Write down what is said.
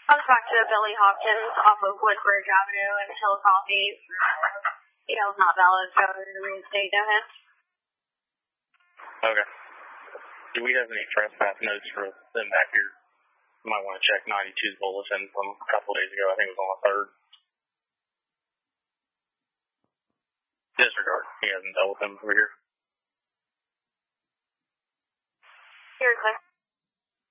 I was talking to Billy Hopkins off of Woodbridge Avenue and Chillicothe. It's not valid, so I'm going to reinstate him. Okay. Do we have any trespass notes for them back here? You might want to check 92's bulletin from a couple days ago. I think it was on the 3rd. Disregard. He hasn't dealt with them over here. You're clear.